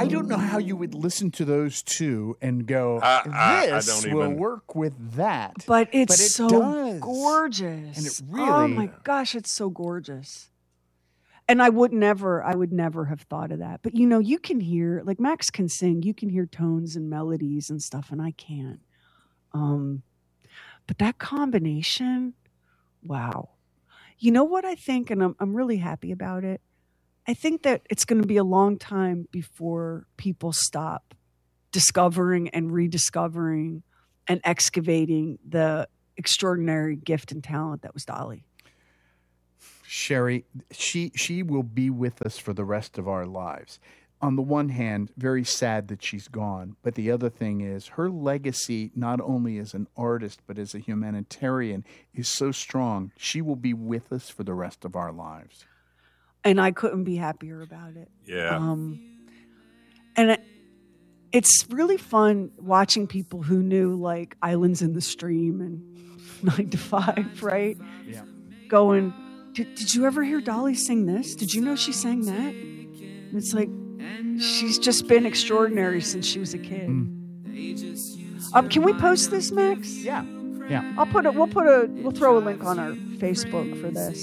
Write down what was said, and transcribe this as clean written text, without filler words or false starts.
I don't know how you would listen to those two and go, this will work with that. But it's it so does. gorgeous. And it really... Oh, my gosh, it's so gorgeous. And I would never have thought of that. But, you can hear, like Max can sing, you can hear tones and melodies and stuff, and I can't. But that combination, wow. You know what I think, and I'm really happy about it? I think that it's going to be a long time before people stop discovering and rediscovering and excavating the extraordinary gift and talent that was Dolly. Sherry, she will be with us for the rest of our lives. On the one hand, very sad that she's gone, but the other thing is her legacy, not only as an artist, but as a humanitarian, is so strong. She will be with us for the rest of our lives. And I couldn't be happier about it. Yeah. It's really fun watching people who knew like Islands in the Stream and 9 to 5, right? Yeah. Going, did you ever hear Dolly sing this? Did you know she sang that? And it's like, she's just been extraordinary since she was a kid. Can we post this, Max? Yeah. We'll throw a link on our Facebook for this.